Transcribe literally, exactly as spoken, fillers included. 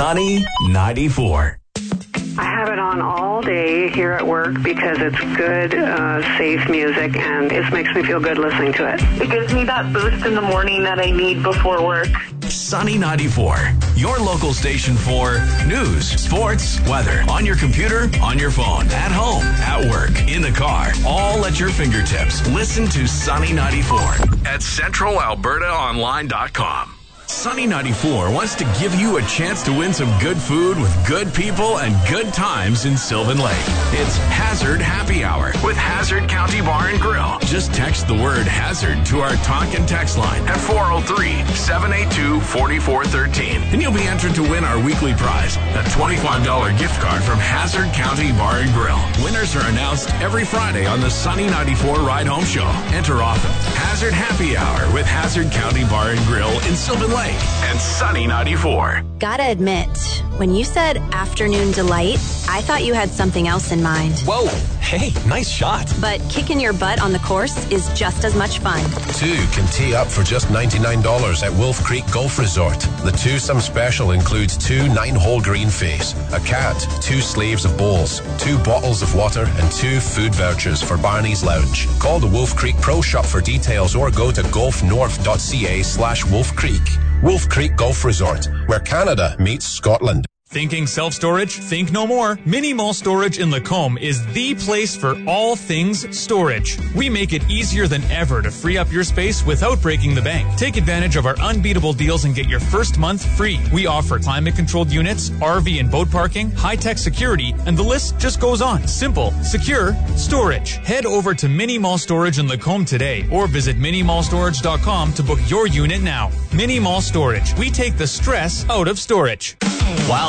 Sunny ninety-four. I have it on all day here at work because it's good, uh, safe music, and it makes me feel good listening to it. It gives me that boost in the morning that I need before work. Sunny ninety-four, your local station for news, sports, weather, on your computer, on your phone, at home, at work, in the car, all at your fingertips. Listen to Sunny ninety-four at central alberta online dot com. Sunny ninety-four wants to give you a chance to win some good food with good people and good times in Sylvan Lake. It's Hazard Happy Hour with Hazard County Bar and Grill. Just text the word Hazard to our talk and text line at four oh three, seven eight two, four four one three, and you'll be entered to win our weekly prize, a twenty-five dollars gift card from Hazard County Bar and Grill. Winners are announced every Friday on the Sunny ninety-four Ride Home Show. Enter often. Hazard Happy Hour with Hazard County Bar and Grill in Sylvan Lake and Sunny ninety-four. Gotta admit, when you said afternoon delight, I thought you had something else in mind. Whoa, hey, nice shot. But kicking your butt on the course is just as much fun. Two can tee up for just ninety-nine dollars at Wolf Creek Golf Resort. The twosome special includes two nine-hole green fees, a cat, two sleeves of bowls, two bottles of water, and two food vouchers for Barney's Lounge. Call the Wolf Creek Pro Shop for details or go to golfnorth.ca slash Wolf Creek. Wolf Creek Golf Resort, where Canada meets Scotland. Thinking self-storage? Think no more. Mini Mall Storage in Lacombe is the place for all things storage. We make it easier than ever to free up your space without breaking the bank. Take advantage of our unbeatable deals and get your first month free. We offer climate-controlled units, R V and boat parking, high-tech security, and the list just goes on. Simple, secure, storage. Head over to Mini Mall Storage in Lacombe today or visit mini mall storage dot com to book your unit now. Mini Mall Storage. We take the stress out of storage. Wow.